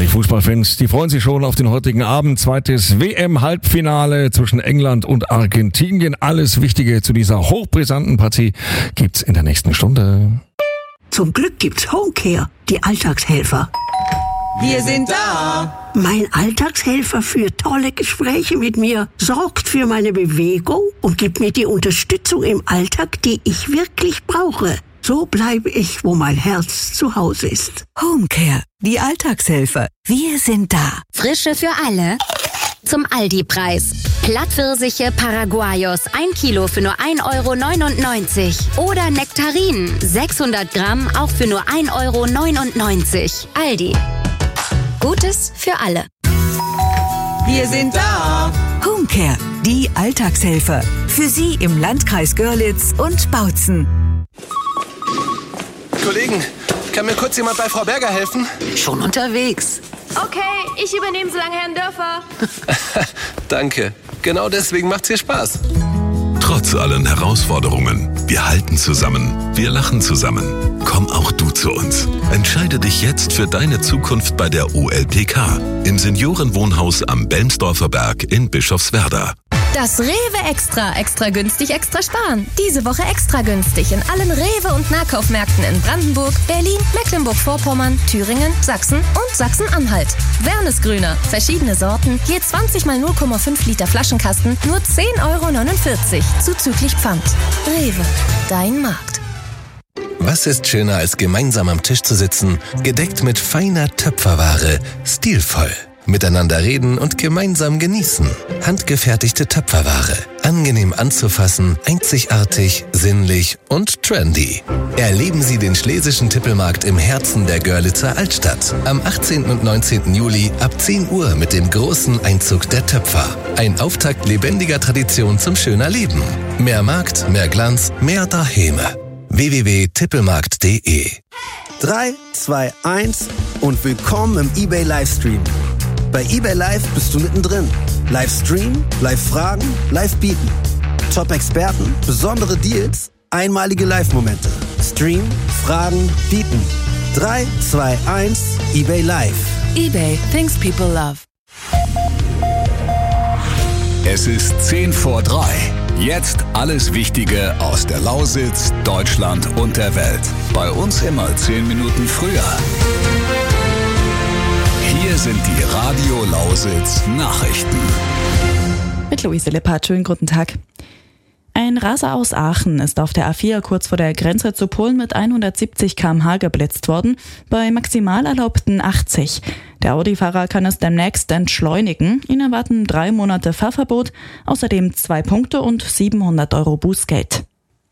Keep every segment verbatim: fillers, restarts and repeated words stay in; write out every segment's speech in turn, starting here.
die Fußballfans, die freuen sich schon auf den heutigen Abend. Zweites W M-Halbfinale zwischen England und Argentinien. Alles Wichtige zu dieser hochbrisanten Partie gibt's in der nächsten Stunde. Zum Glück gibt's Homecare, die Alltagshelfer. Wir sind da! Mein Alltagshelfer führt tolle Gespräche mit mir, sorgt für meine Bewegung und gibt mir die Unterstützung im Alltag, die ich wirklich brauche. So bleibe ich, wo mein Herz zu Hause ist. Homecare, die Alltagshelfer. Wir sind da. Frische für alle. Zum Aldi-Preis. Plattpfirsiche Paraguayos, ein Kilo für nur ein Euro neunundneunzig. Oder Nektarinen, sechshundert Gramm, auch für nur ein Euro neunundneunzig. Aldi. Gutes für alle. Wir sind da. Homecare, die Alltagshelfer. Für Sie im Landkreis Görlitz und Bautzen. Kollegen, kann mir kurz jemand bei Frau Berger helfen? Schon unterwegs. Okay, ich übernehme so lange Herrn Dörfer. Danke. Genau deswegen macht's hier Spaß. Trotz allen Herausforderungen, wir halten zusammen, wir lachen zusammen. Komm auch du zu uns. Entscheide dich jetzt für deine Zukunft bei der O L P K im Seniorenwohnhaus am Belmsdorfer Berg in Bischofswerda. Das Rewe Extra, extra günstig, extra sparen. Diese Woche extra günstig in allen Rewe- und Nahkaufmärkten in Brandenburg, Berlin, Mecklenburg-Vorpommern, Thüringen, Sachsen und Sachsen-Anhalt. Wernesgrüner, verschiedene Sorten, je zwanzig mal null Komma fünf Liter Flaschenkasten, nur zehn Euro neunundvierzig, zuzüglich Pfand. Rewe, dein Markt. Was ist schöner als gemeinsam am Tisch zu sitzen, gedeckt mit feiner Töpferware, stilvoll. Miteinander reden und gemeinsam genießen. Handgefertigte Töpferware. Angenehm anzufassen, einzigartig, sinnlich und trendy. Erleben Sie den Schlesischen Tippelmarkt im Herzen der Görlitzer Altstadt. Am achtzehnten und neunzehnten Juli ab zehn Uhr mit dem großen Einzug der Töpfer. Ein Auftakt lebendiger Tradition zum schöner Leben. Mehr Markt, mehr Glanz, mehr Daheme. w w w punkt tippelmarkt punkt de drei, zwei, eins und willkommen im eBay Livestream. Bei eBay Live bist du mittendrin. Livestream, Live-Fragen, Live-Bieten. Top-Experten, besondere Deals, einmalige Live-Momente. Stream, Fragen, Bieten. drei, zwei, eins, eBay Live. eBay, things people love. Es ist zehn vor drei. Jetzt alles Wichtige aus der Lausitz, Deutschland und der Welt. Bei uns immer zehn Minuten früher. Hier sind die Radio Lausitz Nachrichten. Mit Luise Lippert, schönen guten Tag. Ein Raser aus Aachen ist auf der A vier kurz vor der Grenze zu Polen mit hundertsiebzig Kilometer pro Stunde geblitzt worden, bei maximal erlaubten achtzig. Der Audi-Fahrer kann es demnächst entschleunigen. Ihn erwarten drei Monate Fahrverbot, außerdem zwei Punkte und siebenhundert Euro Bußgeld.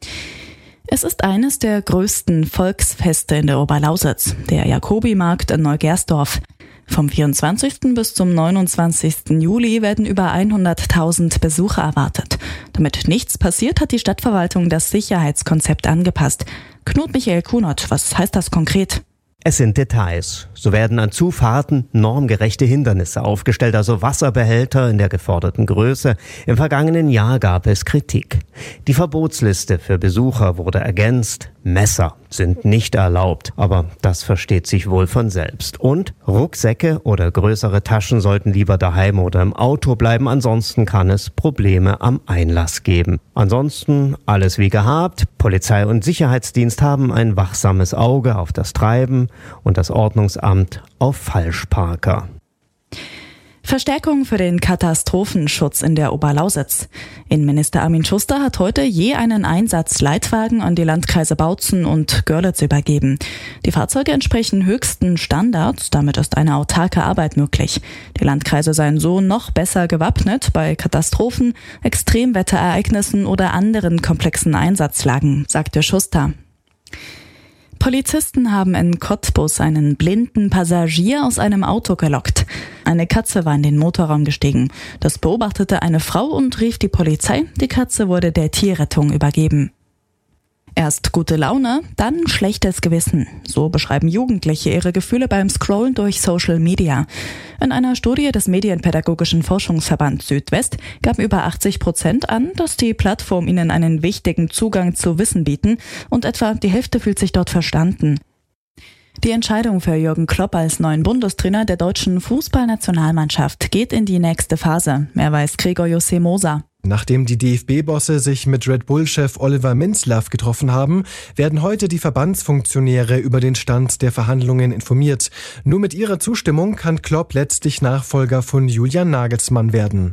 Es ist eines der größten Volksfeste in der Oberlausitz, der Jakobimarkt in Neugersdorf. Vom vierundzwanzigsten bis zum neunundzwanzigsten Juli werden über hunderttausend Besucher erwartet. Damit nichts passiert, hat die Stadtverwaltung das Sicherheitskonzept angepasst. Knut Michael Kunert, was heißt das konkret? Es sind Details. So werden an Zufahrten normgerechte Hindernisse aufgestellt, also Wasserbehälter in der geforderten Größe. Im vergangenen Jahr gab es Kritik. Die Verbotsliste für Besucher wurde ergänzt. Messer sind nicht erlaubt, aber das versteht sich wohl von selbst. Und Rucksäcke oder größere Taschen sollten lieber daheim oder im Auto bleiben, ansonsten kann es Probleme am Einlass geben. Ansonsten alles wie gehabt. Polizei und Sicherheitsdienst haben ein wachsames Auge auf das Treiben und das Ordnungsamt auf Falschparker. Verstärkung für den Katastrophenschutz in der Oberlausitz. Innenminister Armin Schuster hat heute je einen Einsatz Leitwagen an die Landkreise Bautzen und Görlitz übergeben. Die Fahrzeuge entsprechen höchsten Standards, damit ist eine autarke Arbeit möglich. Die Landkreise seien so noch besser gewappnet bei Katastrophen, Extremwetterereignissen oder anderen komplexen Einsatzlagen, sagte Schuster. Polizisten haben in Cottbus einen blinden Passagier aus einem Auto gelockt. Eine Katze war in den Motorraum gestiegen. Das beobachtete eine Frau und rief die Polizei. Die Katze wurde der Tierrettung übergeben. Erst gute Laune, dann schlechtes Gewissen. So beschreiben Jugendliche ihre Gefühle beim Scrollen durch Social Media. In einer Studie des Medienpädagogischen Forschungsverbands Südwest gaben über achtzig Prozent an, dass die Plattform ihnen einen wichtigen Zugang zu Wissen bieten und etwa die Hälfte fühlt sich dort verstanden. Die Entscheidung für Jürgen Klopp als neuen Bundestrainer der deutschen Fußballnationalmannschaft geht in die nächste Phase. Mehr weiß Gregor José Moser. Nachdem die D F B-Bosse sich mit Red Bull-Chef Oliver Minzlaff getroffen haben, werden heute die Verbandsfunktionäre über den Stand der Verhandlungen informiert. Nur mit ihrer Zustimmung kann Klopp letztlich Nachfolger von Julian Nagelsmann werden.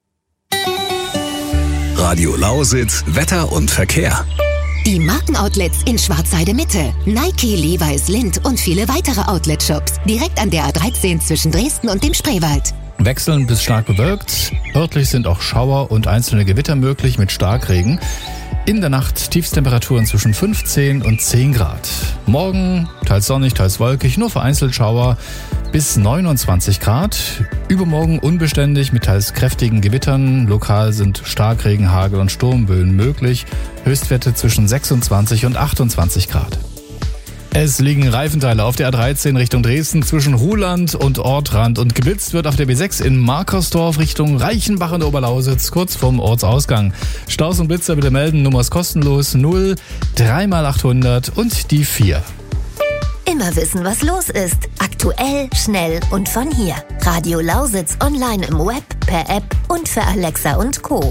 Radio Lausitz, Wetter und Verkehr. Die Markenoutlets in Schwarzheide Mitte, Nike, Levi's, Lindt und viele weitere Outlet-Shops direkt an der A dreizehn zwischen Dresden und dem Spreewald. Wechselnd bis stark bewölkt. Örtlich sind auch Schauer und einzelne Gewitter möglich mit Starkregen. In der Nacht Tiefstemperaturen zwischen fünfzehn und zehn Grad. Morgen teils sonnig, teils wolkig, nur vereinzelt Schauer bis neunundzwanzig Grad. Übermorgen unbeständig mit teils kräftigen Gewittern. Lokal sind Starkregen, Hagel und Sturmböen möglich. Höchstwerte zwischen sechsundzwanzig und achtundzwanzig Grad. Es liegen Reifenteile auf der A dreizehn Richtung Dresden zwischen Ruhland und Ortrand und geblitzt wird auf der B sechs in Markersdorf Richtung Reichenbach in der Oberlausitz kurz vorm Ortsausgang. Staus und Blitzer bitte melden, Nummer ist kostenlos null drei mal achthundert und die vier. Immer wissen, was los ist. Aktuell, schnell und von hier. Radio Lausitz online im Web, per App und für Alexa und Co.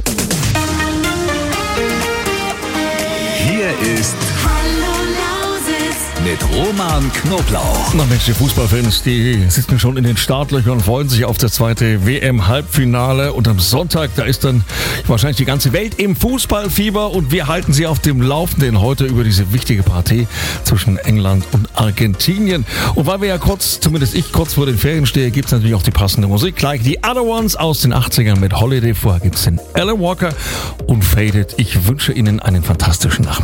Hier ist mit Roman Knoblauch. Na Mensch, die Fußballfans, die sitzen schon in den Startlöchern und freuen sich auf das zweite W M-Halbfinale. Und am Sonntag, da ist dann wahrscheinlich die ganze Welt im Fußballfieber. Und wir halten Sie auf dem Laufenden heute über diese wichtige Partie zwischen England und Argentinien. Und weil wir ja kurz, zumindest ich kurz vor den Ferien stehe, gibt es natürlich auch die passende Musik. Gleich die Other Ones aus den achtzigern mit Holiday. Vorher gibt es den Alan Walker und Faded. Ich wünsche Ihnen einen fantastischen Nachmittag.